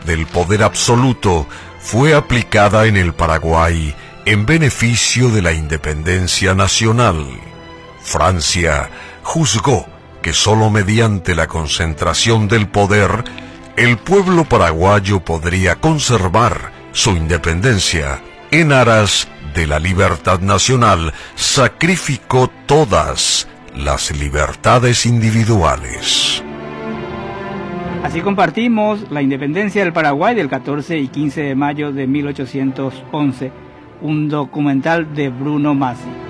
del poder absoluto fue aplicada en el Paraguay en beneficio de la independencia nacional. Francia juzgó que sólo mediante la concentración del poder el pueblo paraguayo podría conservar su independencia. En aras de la libertad nacional, sacrificó todas las libertades individuales. Así compartimos la independencia del Paraguay del 14 y 15 de mayo de 1811, un documental de Bruno Masi.